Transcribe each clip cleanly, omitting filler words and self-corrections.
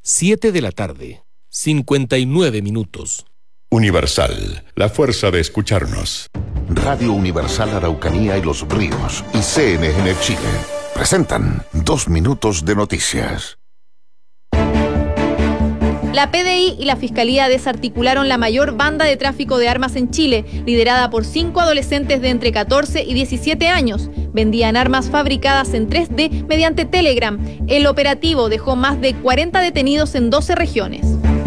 7 de la tarde, 59 minutos. Universal, la fuerza de escucharnos. Radio Universal Araucanía y Los Ríos y CNN Chile presentan 2 minutos de noticias. La PDI y la Fiscalía desarticularon la mayor banda de tráfico de armas en Chile, liderada por 5 adolescentes de entre 14 y 17 años. Vendían armas fabricadas en 3D mediante Telegram. El operativo dejó más de 40 detenidos en 12 regiones.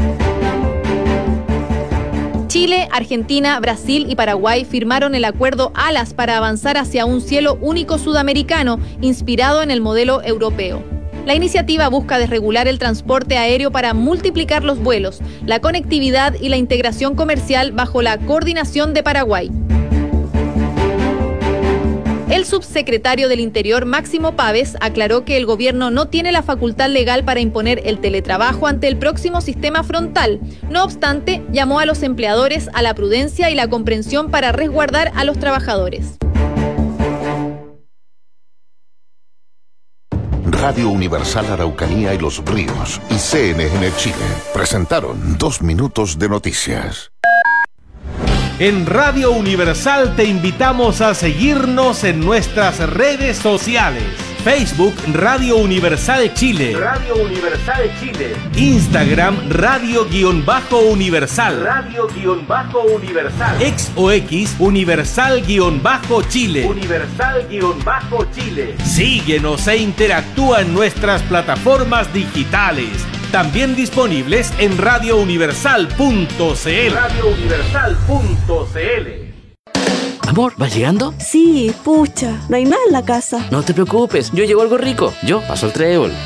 Chile, Argentina, Brasil y Paraguay firmaron el acuerdo ALAS para avanzar hacia un cielo único sudamericano, inspirado en el modelo europeo. La iniciativa busca desregular el transporte aéreo para multiplicar los vuelos, la conectividad y la integración comercial bajo la coordinación de Paraguay. El subsecretario del Interior, Máximo Pávez, aclaró que el gobierno no tiene la facultad legal para imponer el teletrabajo ante el próximo sistema frontal. No obstante, llamó a los empleadores a la prudencia y la comprensión para resguardar a los trabajadores. Radio Universal Araucanía y Los Ríos y CNN Chile presentaron 2 minutos de noticias. En Radio Universal te invitamos a seguirnos en nuestras redes sociales. Facebook Radio Universal Chile. Radio Universal Chile. Instagram Radio-Universal. Radio-Universal. Ex o X Universal-Chile. Universal-Chile. Síguenos e interactúa en nuestras plataformas digitales. También disponibles en radiouniversal.cl. Radiouniversal.cl. Amor, ¿vas llegando? Sí, pucha, no hay nada en la casa. No te preocupes, yo llevo algo rico. Yo paso el trébol.